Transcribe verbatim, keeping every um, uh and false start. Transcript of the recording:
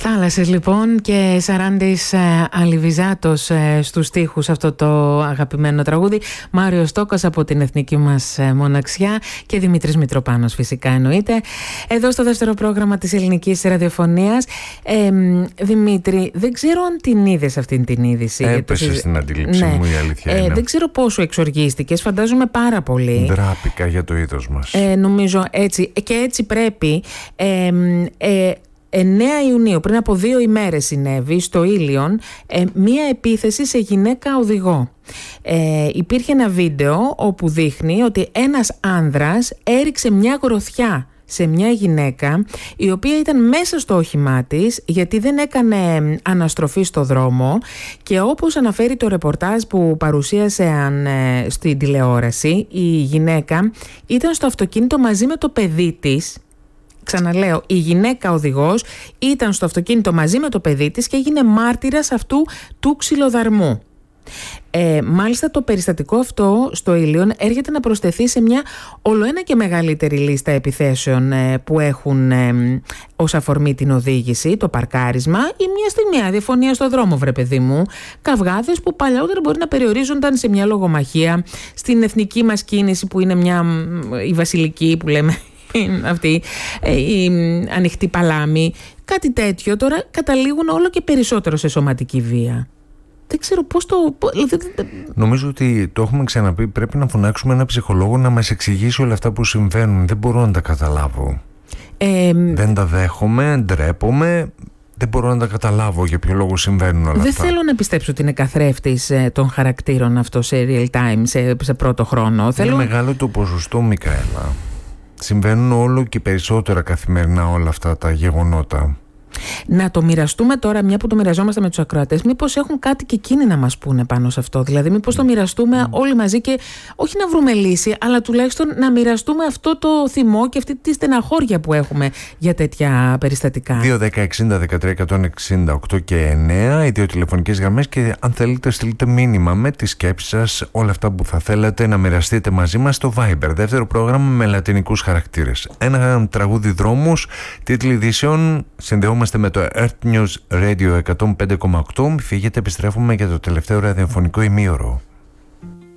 Θάλασσες λοιπόν και Σαράντης ε, Αλιβιζάτος ε, στους στίχους αυτό το αγαπημένο τραγούδι. Μάριος Στόκας από την εθνική μας ε, μοναξιά και Δημήτρης Μητροπάνος φυσικά εννοείται. Εδώ στο δεύτερο πρόγραμμα της ελληνικής ραδιοφωνίας. ε, Δημήτρη, δεν ξέρω αν την είδες αυτήν την είδηση. Έπεσε γιατί... στην αντίληψη ναι. μου η αλήθεια ε, είναι. Δεν ξέρω πόσο εξοργίστηκες, φαντάζομαι πάρα πολύ. Ντράπηκα για το είδος μας. ε, Νομίζω έτσι και έτσι πρέπει. ε, ε, εννέα Ιουνίου, πριν από δύο ημέρες συνέβη στο Ήλιον ε, μία επίθεση σε γυναίκα οδηγό. Ε, υπήρχε ένα βίντεο όπου δείχνει ότι ένας άνδρας έριξε μια γροθιά σε μια γυναίκα η οποία ήταν μέσα στο όχημά της γιατί δεν έκανε αναστροφή στο δρόμο, και όπως αναφέρει το ρεπορτάζ που παρουσίασε ε, στην τηλεόραση, η γυναίκα ήταν στο αυτοκίνητο μαζί με το παιδί της. Ξαναλέω, η γυναίκα οδηγός ήταν στο αυτοκίνητο μαζί με το παιδί της και έγινε μάρτυρας αυτού του ξυλοδαρμού. Ε, μάλιστα το περιστατικό αυτό στο Ήλιον έρχεται να προσθεθεί σε μια ολοένα και μεγαλύτερη λίστα επιθέσεων ε, που έχουν ε, ως αφορμή την οδήγηση, το παρκάρισμα ή μια στιγμή αδιαφωνία στο δρόμο, βρε παιδί μου. Καυγάδες που παλιότερα μπορεί να περιορίζονταν σε μια λογομαχία, στην εθνική μας κίνηση που είναι μια η βασιλική που λέμε αυτή, η ανοιχτή παλάμη, κάτι τέτοιο. Τώρα καταλήγουν όλο και περισσότερο σε σωματική βία. Δεν ξέρω πώς το... Νομίζω ότι το έχουμε ξαναπεί, πρέπει να φωνάξουμε ένα ψυχολόγο να μας εξηγήσει όλα αυτά που συμβαίνουν. Δεν μπορώ να τα καταλάβω. Ε, δεν τα δέχομαι, ντρέπομαι. Δεν μπορώ να τα καταλάβω για ποιο λόγο συμβαίνουν όλα δεν αυτά. Δεν θέλω να πιστέψω ότι είναι καθρέφτης ε, των χαρακτήρων αυτό σε real time, σε, σε πρώτο χρόνο. Είναι θέλω... μεγάλο το ποσοστό, Μικαέλα. Συμβαίνουν όλο και περισσότερα καθημερινά όλα αυτά τα γεγονότα. Να το μοιραστούμε τώρα, μια που το μοιραζόμαστε με τους ακροατές, μήπως έχουν κάτι και εκείνοι να μας πούνε πάνω σε αυτό. Δηλαδή, μήπως το μοιραστούμε mm. όλοι μαζί και όχι να βρούμε λύση, αλλά τουλάχιστον να μοιραστούμε αυτό το θυμό και αυτή τη στεναχώρια που έχουμε για τέτοια περιστατικά. δύο δέκα εξήντα δεκατρία εκατόν εξήντα οκτώ και εννέα, οι δύο τηλεφωνικές γραμμές, και αν θέλετε στείλτε μήνυμα με τις σκέψεις σας, όλα αυτά που θα θέλατε να μοιραστείτε μαζί μας στο Viber. Δεύτερο πρόγραμμα με λατινικούς χαρακτήρες. Ένα τραγούδι δρόμους, τίτλοι ειδήσεων, συνδεόμαστε με το Earth News Radio εκατόν πέντε κόμμα οκτώ. Φύγετε, επιστρέφουμε για το τελευταίο ραδιοφωνικό ημίωρο.